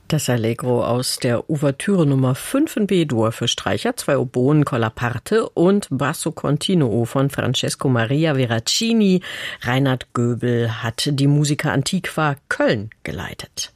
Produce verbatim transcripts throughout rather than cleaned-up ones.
Das Allegro aus der Ouvertüre Nummer fünf in B-Dur für Streicher, zwei Oboen, Colla Parte und Basso Continuo von Francesco Maria Veracini. Reinhard Göbel hat die Musica Antiqua Köln geleitet.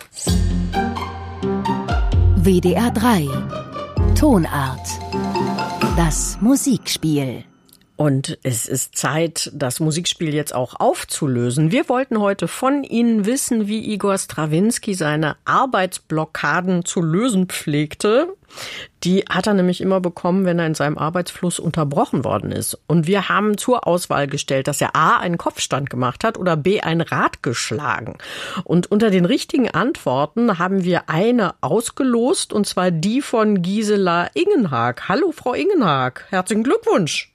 W D R drei Tonart. Das Musikspiel. Und es ist Zeit, das Musikspiel jetzt auch aufzulösen. Wir wollten heute von Ihnen wissen, wie Igor Strawinski seine Arbeitsblockaden zu lösen pflegte. Die hat er nämlich immer bekommen, wenn er in seinem Arbeitsfluss unterbrochen worden ist. Und wir haben zur Auswahl gestellt, dass er A, einen Kopfstand gemacht hat oder B, ein Rad geschlagen. Und unter den richtigen Antworten haben wir eine ausgelost, und zwar die von Gisela Ingenhag. Hallo, Frau Ingenhag. Herzlichen Glückwunsch.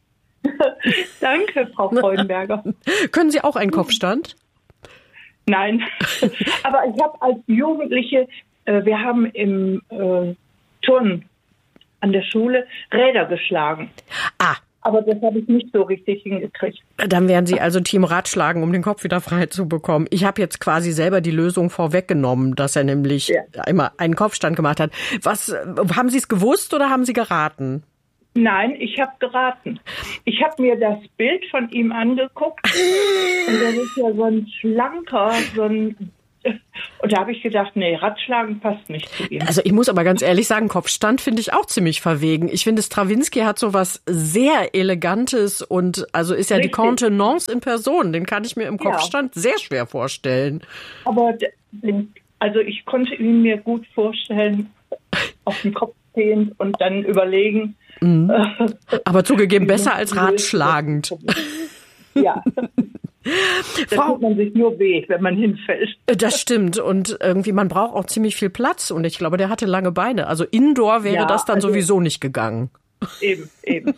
Danke, Frau Freudenberger. Können Sie auch einen Kopfstand? Nein, aber ich habe als Jugendliche, äh, wir haben im äh, Turnen an der Schule Räder geschlagen. Ah. Aber das habe ich nicht so richtig hingekriegt. Dann werden Sie also Team Rad schlagen, um den Kopf wieder frei zu bekommen. Ich habe jetzt quasi selber die Lösung vorweggenommen, dass er nämlich ja. immer einen Kopfstand gemacht hat. Was, haben Sie es gewusst oder haben Sie geraten? Nein, ich habe geraten. Ich habe mir das Bild von ihm angeguckt und das ist ja so ein schlanker, so ein... Und da habe ich gedacht, nee, Radschlagen passt nicht zu ihm. Also ich muss aber ganz ehrlich sagen, Kopfstand finde ich auch ziemlich verwegen. Ich finde, Strawinski hat so was sehr Elegantes und also ist ja Richtig. Die Contenance in Person. Den kann ich mir im Kopfstand ja. sehr schwer vorstellen. Aber also ich konnte ihn mir gut vorstellen, auf den Kopf stehend und dann überlegen. Mhm. Aber zugegeben besser als radschlagend. Ja. Da tut man sich nur weh, wenn man hinfällt. Das stimmt. Und irgendwie, man braucht auch ziemlich viel Platz. Und ich glaube, der hatte lange Beine. Also Indoor wäre ja, das dann also sowieso nicht gegangen. Eben, eben.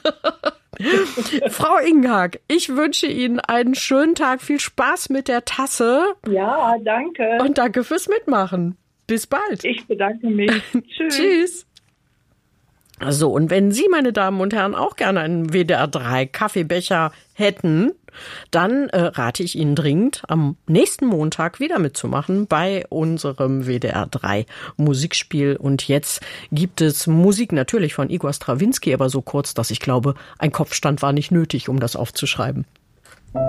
Frau Ingenhag, ich wünsche Ihnen einen schönen Tag. Viel Spaß mit der Tasse. Ja, danke. Und danke fürs Mitmachen. Bis bald. Ich bedanke mich. Tschüss. Tschüss. So, und wenn Sie, meine Damen und Herren, auch gerne einen W D R drei Kaffeebecher hätten, dann äh, rate ich Ihnen dringend, am nächsten Montag wieder mitzumachen bei unserem W D R drei Musikspiel. Und jetzt gibt es Musik natürlich von Igor Strawinski, aber so kurz, dass ich glaube, ein Kopfstand war nicht nötig, um das aufzuschreiben.